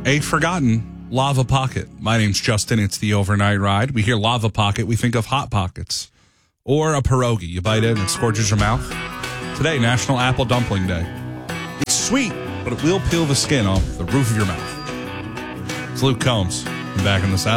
a forgotten Lava Pocket. My name's Justin. It's the Overnight Ride. We hear Lava Pocket, we think of Hot Pockets. Or a pierogi. You bite it and it scorches your mouth. Today, National Apple Dumpling Day. It's sweet, but it will peel the skin off the roof of your mouth. It's Luke Combs. I'm back in the South.